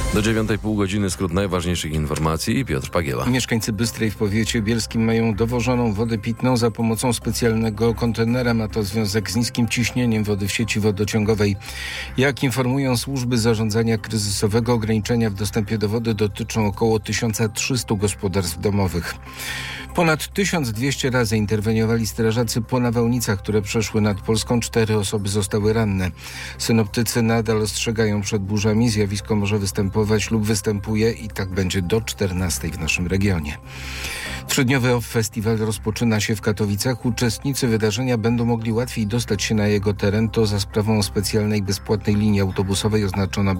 Do 9,5 godziny skrót najważniejszych informacji. Piotr Pagiela. Mieszkańcy Bystrej w powiecie bielskim mają dowożoną wodę pitną za pomocą specjalnego kontenera. Ma to związek z niskim ciśnieniem wody w sieci wodociągowej. Jak informują służby zarządzania kryzysowego, ograniczenia w dostępie do wody dotyczą około 1300 gospodarstw domowych. Ponad 1200 razy interweniowali strażacy po nawałnicach, które przeszły nad Polską. 4 osoby zostały ranne. Synoptycy nadal ostrzegają przed burzami. Zjawisko może występować lub występuje i tak będzie do 14 w naszym regionie. 3-dniowy OFF-festiwal rozpoczyna się w Katowicach. Uczestnicy wydarzenia będą mogli łatwiej dostać się na jego teren. To za sprawą specjalnej bezpłatnej linii autobusowej oznaczonej